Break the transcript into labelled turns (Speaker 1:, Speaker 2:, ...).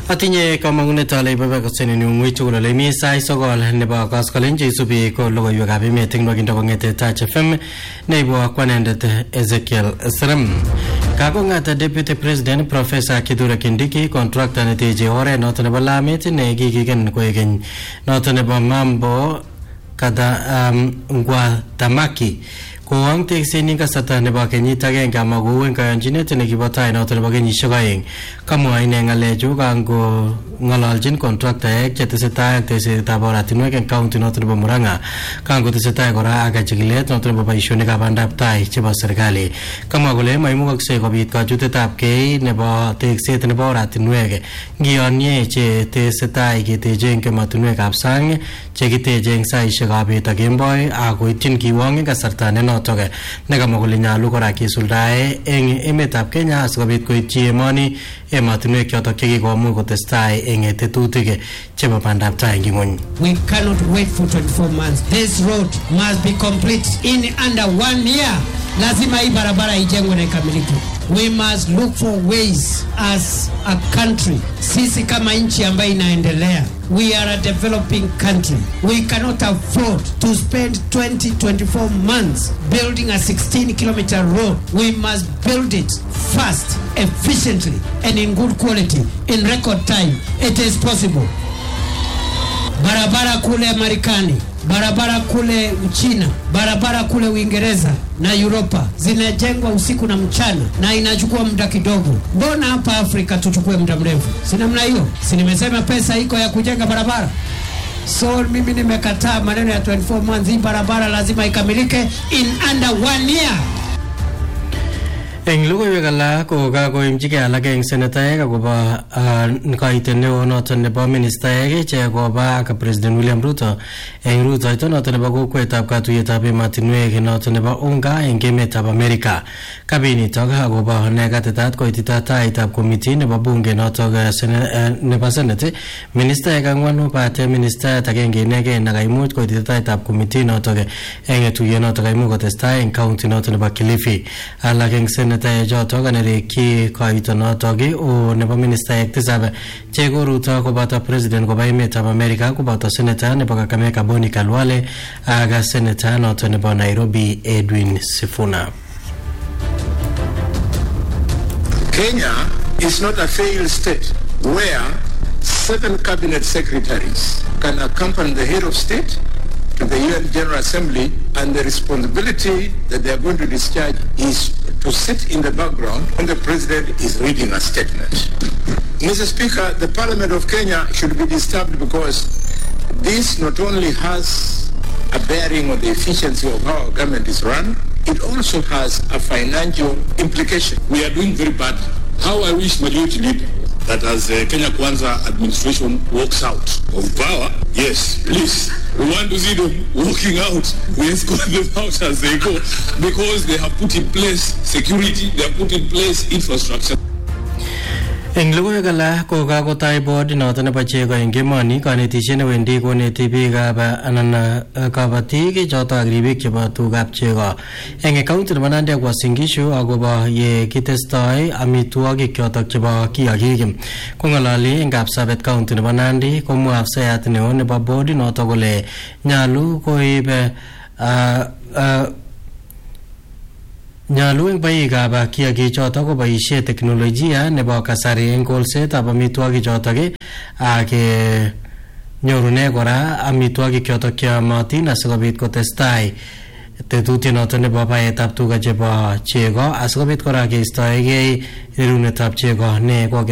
Speaker 1: Atinye kamangunet ale baba koseni ni ngui tugul le mi sai sogol ne ba kas kalenje isubi ko logo yu gabe me ting nogindo ngete Touch FM ne bo akwanendet Ezekiel Sram kako ngata deputy president Professor Kithure Kindiki contractor ne teje ore notone balamet ne gigigen ko egen notone ba mambo kada ngwa tamaki ko ang tekseni ka sata ne ba kenyita gen kama go wen ka engineer ne gibatai notone ba genyi shogaeng kamwa ine ngale juga ngo ngalaljin contractor ek cheteseta tese tabora tinwe ken county notone ba Murang'a kango teseta gora aga chigilet notone ba ishone ka bandap tai cheba serikali kamwa gole maimugak se ko bit ka jutetab ke ne ba tekset ne ba ratinwege ngionye che teseta ke tejen ke matunwe kap sang che gitejen sai shagabe ta gemboy ago itin kiwang ka sarta ne notoge ne kamwa gole nyalu kora kisuldae eng emetab Kenya asikobit koityi emoni ematunwe kyoto kikikomuch kotestai eng tetutik chebo bandab tai nging'ony.
Speaker 2: We cannot wait for 24 months. This road must be complete in under 1 year. Lazima hii barabara ijengwe na ikamilike. We must look for ways as a country. Sisi kama nchi ambayo inaendelea. We are a developing country. We cannot afford to spend 24 months building a 16-kilometer road. We must build it fast, efficiently, and in good quality, in record time. It is possible. Barabara kule Marekani, barabara kule Uchina, barabara kule Uingereza na Europa zinajengwa usiku na mchana na inachukua muda kidogo. Mbona hapa Afrika tuchukue muda mrefu? Si namna hiyo? Si nimesema pesa iko ya kujenga barabara? So mimi nimekataa maneno ya 24 months. Hii barabara lazima ikamilike in under 1 year.
Speaker 1: Eng logoiwek alak ko kakoimchigei alak eng senetaek akobo kaiten neo noton nebo ministaek che koba ak President William Ruto eng rutoito noton nebo kokwetab katuiyetab ematinwek noton nebo UNGA eng emetab Amerika. Kabinitok akobo negatetat koitita taitab komiti nebo bunge notok nebo Senate ministaek angwanu bate ministayat agenge inegei nakaimuch koitita taitab komiti notok eng tuiyet notok kaimuch kotestai eng county noton nebo Kilifi. Alak eng Senate joto kanereki kaito notogi o nebo ministaek tisab che koruto koboto president koba emetab Amerika koboto senator nebo Kakamega Boni Khalwale aga senator noto nebo Nairobi Edwin Sifuna.
Speaker 3: Kenya is not a failed state where 7 cabinet secretaries can accompany the head of state to the UN General Assembly, and the responsibility that they are going to discharge is to sit in the background when the president is reading a statement. Mr. Speaker, the Parliament of Kenya should be disturbed because this not only has a bearing on the efficiency of how our government is run, it also has a financial implication.
Speaker 4: We are doing very bad. How I wish majority leader that as Kenya Kwanza administration walks out of power, yes, please, we want to see them walking out. We escort them out as they go because they have put in place security, they have put in place infrastructure.
Speaker 1: Eng logoiwek alak ko kakotai board noton nebo chego eng emoni kanetishet newendi koneti biikab anan kabatik choto ak ribik chebo tugab chego eng county nebo Nandi ak Uasin Gishu akobo ye kitestoi amitwogik chotok chebo kiagik. Kong'ololi eng Kapsabet county nebo Nandi komwa afsayat neo nebo board noto kole nyalu koib nyalu eng baikab kiagik chotok koboisie teknolojia nebo kasari eng kolsetab amitwogik chotok ak nyorune kora amitwogik chotok cheyomotin asikobit kotestai tetutiet notok nebo baetab tuga chebo chego asikobit kora keistoegei rerunetab chego ne